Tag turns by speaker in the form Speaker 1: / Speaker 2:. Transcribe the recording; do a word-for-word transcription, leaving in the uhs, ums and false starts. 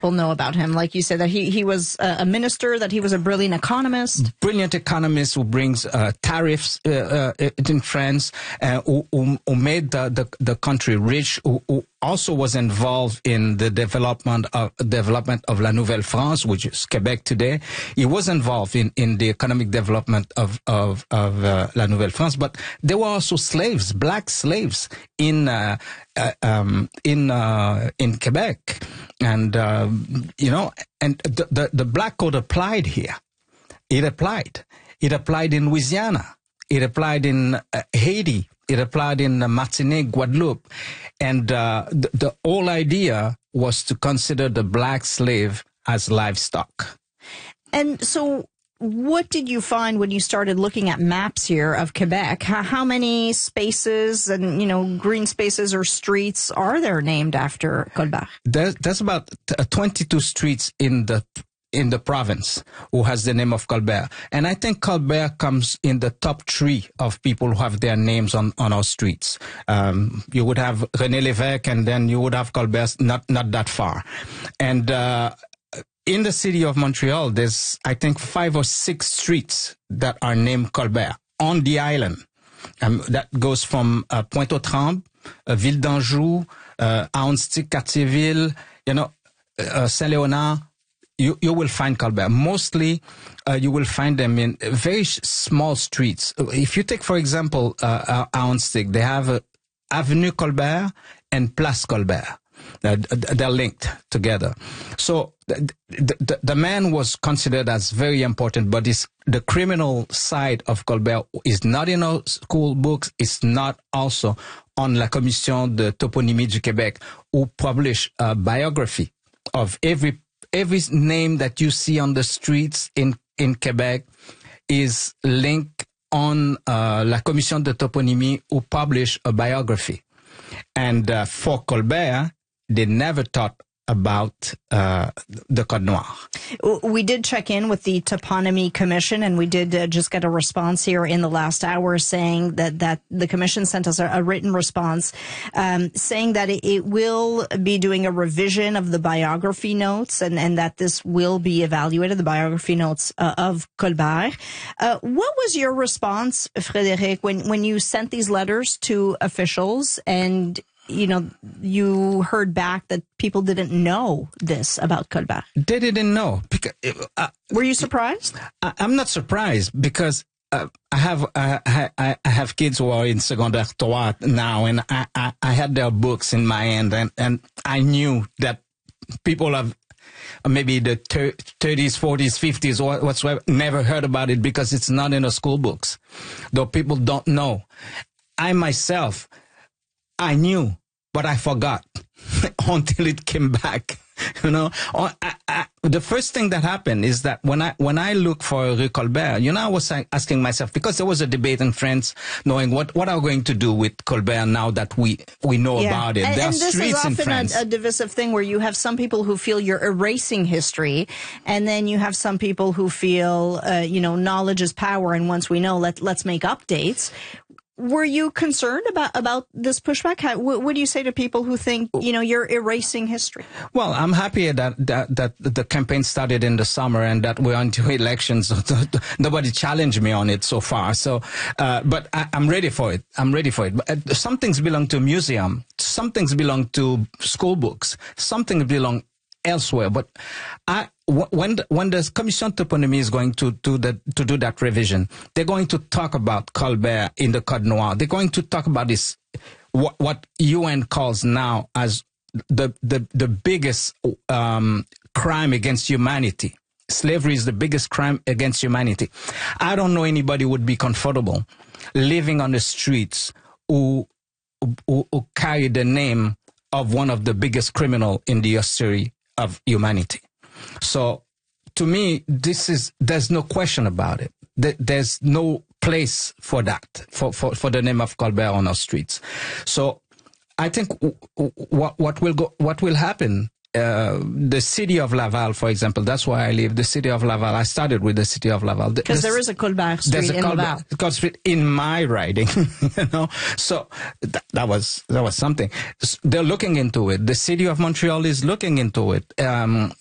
Speaker 1: people know about him? Like you said, that he, he was a minister, that he was a brilliant economist.
Speaker 2: Brilliant economist who brings uh, tariffs uh, uh, in France, uh, who, who, who made the, the, the country rich, who, who also was involved in the development of development of La Nouvelle France, which is Quebec today. He was involved in, in the economic development of of, of uh, La Nouvelle France, but there were also slaves, black slaves in uh, uh, um, in uh, in Quebec, and uh, you know, and the, the the black code applied here. It applied. It applied in Louisiana. It applied in uh, Haiti. It applied in Martinique, Guadeloupe. And uh, the, the whole idea was to consider the black slave as livestock.
Speaker 1: And so what did you find when you started looking at maps here of Quebec? How, how many spaces and, you know, green spaces or streets are there named after Colbert?
Speaker 2: There, there's about twenty-two streets in the in the province who has the name of Colbert. And I think Colbert comes in the top three of people who have their names on, on our streets. Um, you would have René Lévesque, and then you would have Colbert not, not that far. And, uh, in the city of Montreal, there's, I think, five or six streets that are named Colbert on the island. Um, that goes from uh, Pointe-aux-Trembles, uh, Ville d'Anjou, uh, Ahuntsic, Cartierville, you know, uh, Saint-Léonard. You, you will find Colbert. Mostly, uh, you will find them in very small streets. If you take, for example, uh, Ahuntsic, they have uh, Avenue Colbert and Place Colbert. Uh, they're linked together. So the, the, the man was considered as very important, but this, the criminal side of Colbert is not in our school books. It's not also on La Commission de Toponymie du Québec, who publish a biography of every Every name that you see on the streets in, in Quebec is linked on uh, La Commission de Toponymie, who publish a biography. And uh, for Colbert, they never thought about uh, the Code Noir.
Speaker 1: We did check in with the Toponymy Commission, and we did uh, just get a response here in the last hour saying that, that the commission sent us a, a written response um, saying that it, it will be doing a revision of the biography notes, and, and that this will be evaluated, the biography notes uh, of Colbert. Uh, what was your response, Frédéric, when, when you sent these letters to officials and you know, you heard back that people didn't know this about Colbert?
Speaker 2: They didn't know. Because, uh,
Speaker 1: Were you surprised?
Speaker 2: I, I'm not surprised because uh, I have uh, I, I have kids who are in secondaire trois now, and I, I, I had their books in my hand, and, and I knew that people have maybe the thirties, forties, fifties, or whatsoever never heard about it because it's not in the school books. Though people don't know. I myself, I knew, but I forgot until it came back. You know, I, I, the first thing that happened is that when I when I look for Rue Colbert, you know, I was asking myself, because there was a debate in France, knowing what what are we going to do with Colbert now that we we know yeah. about it.
Speaker 1: And,
Speaker 2: there
Speaker 1: and
Speaker 2: are
Speaker 1: this
Speaker 2: streets
Speaker 1: is
Speaker 2: in
Speaker 1: often
Speaker 2: France.
Speaker 1: a, a divisive thing where you have some people who feel you're erasing history, and then you have some people who feel, uh, you know, knowledge is power, and once we know, let let's make updates. Were you concerned about, about this pushback? How, what, what do you say to people who think, you know, you're erasing history?
Speaker 2: Well, I'm happy that, that, that the campaign started in the summer and that we're into elections. Nobody challenged me on it so far. So, uh, but I, I'm ready for it. I'm ready for it. But uh, some things belong to a museum. Some things belong to school books. Some things belong elsewhere. But I, when the, when the Commission Toponymie is going to do that to do that revision, they're going to talk about Colbert in the Code Noir. They're going to talk about this, what, what U N calls now as the the the biggest um, crime against humanity. Slavery is the biggest crime against humanity. I don't know anybody who would be comfortable living on the streets who who, who carry the name of one of the biggest criminal in the history of humanity. So, to me, this is, there's no question about it. There's no place for that, for, for, for the name of Colbert on our streets. So, I think what, what will go, what will happen uh, the city of Laval, for example, that's where I live, the city of Laval. I started with the city of Laval.
Speaker 1: Because there is a Colbert Street
Speaker 2: a
Speaker 1: in
Speaker 2: Colbert,
Speaker 1: Laval.
Speaker 2: Colbert Street in my riding, you know. So th- that was that was something. They're looking into it. The city of Montreal is looking into it. Um,